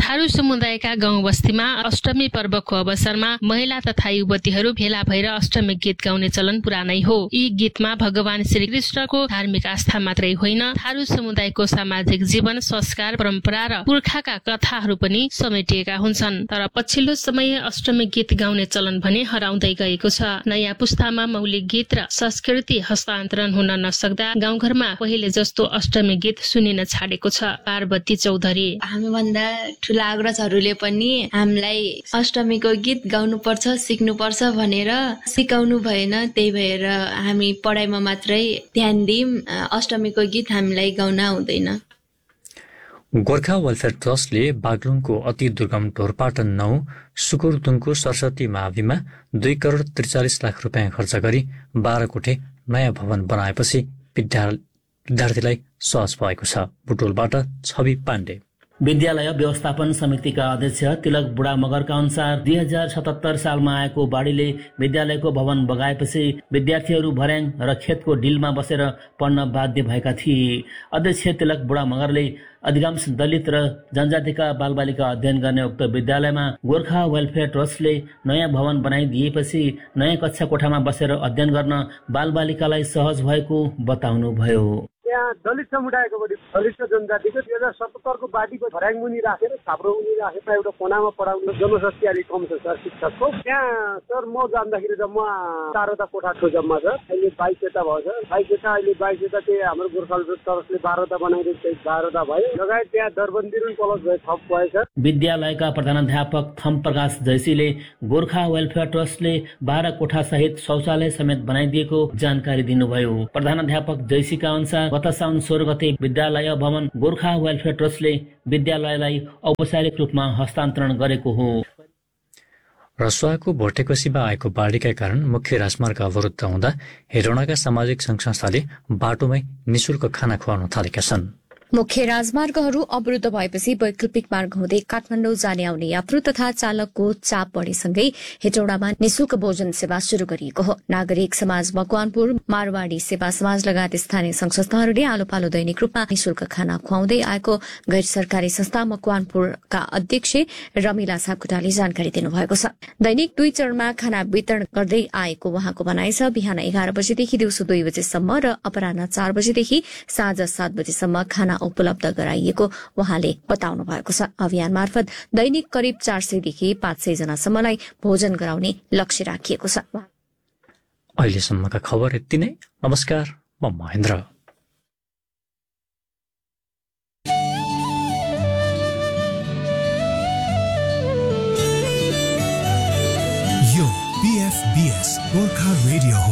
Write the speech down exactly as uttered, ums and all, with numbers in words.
थारू समुदायका गाउँ बस्तीमा अष्टमी पर्वको अवसरमा महिला तथा युवतीहरू भेला भएर अष्टमी गीत गाउने चलन पुरानै हो। यी गीतमा भगवान श्री कृष्णको धार्मिक आस्था मात्रै होइन, थारू समुदायको सामाजिक जीवन, संस्कार, परम्परा र पुर्खाका कथाहरू पनि समेटिएका हुन्छन्। तर पछिल्लो समय अष्टमी गीत गाउने चलन भने हराउँदै गएको छ। नयाँ पुस्तामा मौलिक गीत र संस्कृति हस्तान्तरण हुन नसक्दा गाउँघरमा पहिले जस्तो अष्टमी गीत सुनिन छाडेको छ। पार्वती चौधरी: हामीभन्दा ठुला अग्रजहरूले पनि हामीलाई अष्टमीको गीत गाउनुपर्छ, सिक्नुपर्छ भनेर सिकाउनु भएन। त्यही भएर हामी पढाइमा मात्रै ध्यान दियौँ, अष्टमीको गीत हामीलाई गाउन आउँदैन। गोर्खा वेलफेयर ट्रस्टले बागलुङको अति दुर्गम ढोरपाटन नौ सुकुरदुङको सरस्वती माविमा दुई करोड त्रिचालिस लाख रुपियाँ खर्च गरी बाह्र कोठे नयाँ भवन बनाएपछि विद्यार्थीलाई सहज भएको छ। बुटोलबाट छवि पाण्डे। विद्यालय व्यवस्थापन समितिका अध्यक्ष तिलक बुढा मगरका अनुसार दुई हजार सतहत्तर सालमा आएको बाढीले विद्यालयको भवन बगाएपछि विद्यार्थीहरू भर्याङ र खेतको डिलमा बसेर पढ्न बाध्य भएका थिए। अध्यक्ष तिलक बुढा मगरले अधिकांश दलित र जनजातिका बालबालिका अध्ययन गर्ने उक्त विद्यालयमा गोर्खा वेलफेयर ट्रस्टले नयाँ भवन बनाइदिएपछि नयाँ कक्षा कोठामा बसेर अध्ययन गर्न बालबालिकालाई सहज भएको बताउनुभयो। यहाँ दलित समुदायको दलित जनजातिको दुई हजार सतहत्तरको बाढीको भर्याङ मुनि राखेर छाप्रो मुनि राखेर एउटा कोनामा पढाउनु जनशक्ति अलिक कम छ सर शिक्षकको। त्यहाँ सर म जान्दाखेरि जम्मा चारवटा कोठा थियो जम्मा सर। अहिले बाइसवटा भयो सर। बाइसवटा अहिले बाइसवटा चाहिँ हाम्रो गोर्खा ट्रस्टले बाह्रवटा बनाइदिएको बाह्रवटा भयो। लगायत त्यहाँ दरबन्दी रुम प्लस भए थप भयो सर। विद्यालयका प्रधानाध्यापक थम प्रकाश जैसीले गोर्खा वेलफेयर ट्रस्टले बाह्र कोठा सहित शौचालय समेत बनाइदिएको जानकारी दिनुभयो। प्रधानाध्यापक जैसीका अनुसार गत साउन सोह्र गते विद्यालय भवन गोर्खा वेलफेयर ट्रस्टले विद्यालयलाई औपचारिक रूपमा हस्तान्तरण गरेको हो। रसुवाको भोटेकोसीमा आएको बाढीका कारण मुख्य राजमार्ग अवरुद्ध हुँदा हेटौँडाका सामाजिक संघ संस्थाले बाटोमै निशुल्क खाना खुवाउन थालेका छन्। मुख्य राजमार्गहरू अवरुद्ध भएपछि वैकल्पिक मार्ग हुँदै काठमाडौँ जाने आउने यात्रु तथा चालकको चाप बढेसँगै हेटौडामा निशुल्क भोजन सेवा शुरू गरिएको हो। नागरिक समाज मकवानपुर, मारवाड़ी सेवा समाज लगायत स्थानीय संघ संस्थाहरूले आलो पालो दैनिक रूपमा निशुल्क खाना खुवाउँदै आएको गैर सरकारी संस्था मकवानपुरका अध्यक्ष रमिला सापकोटाले जानकारी दिनुभएको छ। दैनिक दुई चरणमा खाना वितरण गर्दै आएको उहाँको भनाइ छ। बिहान एघार बजेदेखि दिउँसो दुई बजेसम्म र अपराह्न चार बजेदेखि साँझ सात बजेसम्म खाना उपलब्ध गराइएको उहाँले बताउनु भएको छ। अभियान मार्फत दैनिक करिब चार सयदेखि पाँच सय जनासम्मलाई भोजन गराउने लक्ष्य राखिएको छ। अहिलेसम्मका खबर यति नै। नमस्कार, म महेन्द्र। यो पीएफबीएस गोर्खा रेडियो